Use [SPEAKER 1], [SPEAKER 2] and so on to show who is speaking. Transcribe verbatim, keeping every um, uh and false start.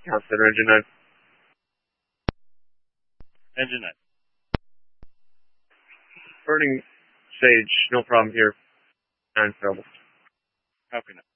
[SPEAKER 1] House Center, Engine nine.
[SPEAKER 2] Engine nine.
[SPEAKER 1] Burning Sage, no problem here. nine available.
[SPEAKER 2] Copy now.